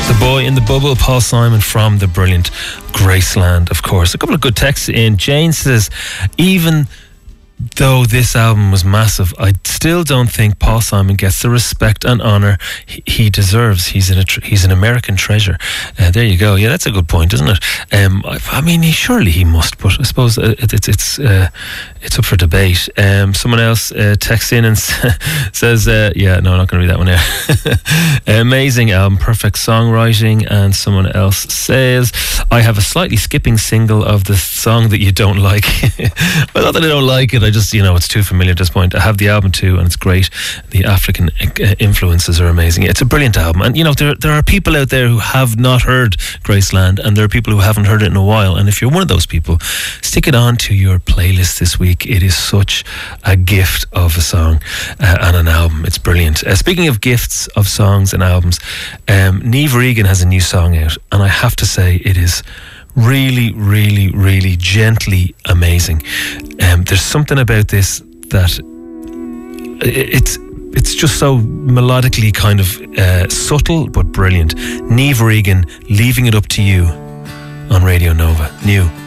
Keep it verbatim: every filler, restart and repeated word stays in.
The Boy in the Bubble, Paul Simon from the brilliant Graceland, of course. A couple of good texts in. Jane says, even though this album was massive, I still don't think Paul Simon gets the respect and honour he, he deserves. He's an, he's an American treasure. Uh, there you go. Yeah, that's a good point, isn't it? Um, I, I mean, he, surely he must, but I suppose it, it, it's uh, it's up for debate. Um, someone else uh, texts in and says, uh, yeah, no, I'm not going to read that one here. Amazing album, perfect songwriting. And someone else says, I have a slightly skipping single of the song that you don't like. Well, not that I don't like it, I just, you know, it's too familiar at this point. I have the album too, and it's great. The African influences are amazing. It's a brilliant album. And, you know, there there are people out there who have not heard Graceland, and there are people who haven't heard it in a while. And if you're one of those people, stick it on to your playlist this week. It is such a gift of a song uh, and an album. It's brilliant. Uh, speaking of gifts of songs and albums, um, Niamh Regan has a new song out, and I have to say it is really, really, really gently amazing. Um, there's something about this that it's it's just so melodically kind of uh, subtle but brilliant. Niamh Regan, Leaving It Up to You on Radio Nova. New.